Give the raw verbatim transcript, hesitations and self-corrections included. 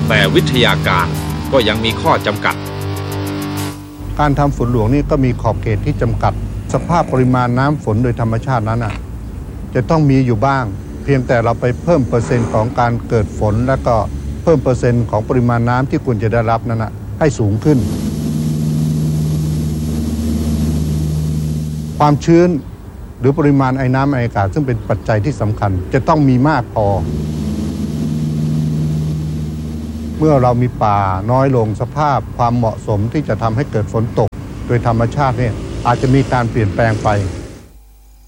แต่วิทยาการก็ยังมีข้อจำกัดการทำฝนหลวงนี่ก็มีขอบเขตที่จำกัดสภาพปริมาณน้ำฝนโดยธรรมชาตินั้นอ่ะจะต้องมีอยู่บ้างเพียงแต่เราไปเพิ่มเปอร์เซ็นต์ของการเกิดฝนแล้วก็เพิ่มเปอร์เซ็นต์ของปริมาณน้ำที่ควรจะได้รับนั้นนะให้สูงขึ้นความชื้นหรือปริมาณไอ้น้ำในอากาศซึ่งเป็นปัจจัยที่สำคัญจะต้องมีมากพอเมื่อเรามีป่าน้อยลงสภาพความเหมาะสมที่จะทำให้เกิดฝนตกโดยธรรมชาติเนี่ยอาจจะมีการเปลี่ยนแปลงไป